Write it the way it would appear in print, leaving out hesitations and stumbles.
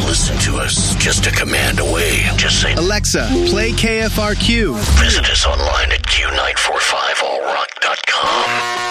listen to us just a command away. Just say, Alexa, play KFRQ. Visit us online at